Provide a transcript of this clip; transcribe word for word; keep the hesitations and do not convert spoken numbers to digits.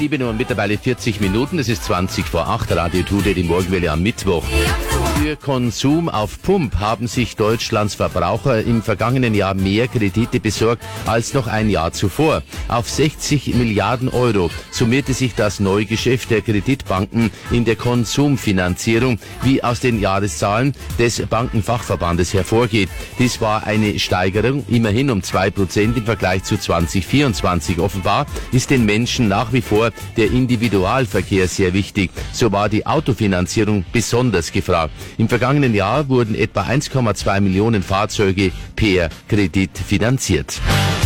sieben Uhr mittlerweile vierzig Minuten. Es ist zwanzig vor acht. Radio Today, die Morgenwelle am Mittwoch. Für Konsum auf Pump haben sich Deutschlands Verbraucher im vergangenen Jahr mehr Kredite besorgt als noch ein Jahr zuvor. Auf sechzig Milliarden Euro summierte sich das Neugeschäft der Kreditbanken in der Konsumfinanzierung, wie aus den Jahreszahlen des Bankenfachverbandes hervorgeht. Dies war eine Steigerung immerhin um zwei Prozent im Vergleich zu zwanzig vierundzwanzig. Offenbar ist den Menschen nach wie vor der Individualverkehr sehr wichtig. So war die Autofinanzierung besonders gefragt. Im vergangenen Jahr wurden etwa eins Komma zwei Millionen Fahrzeuge per Kredit finanziert.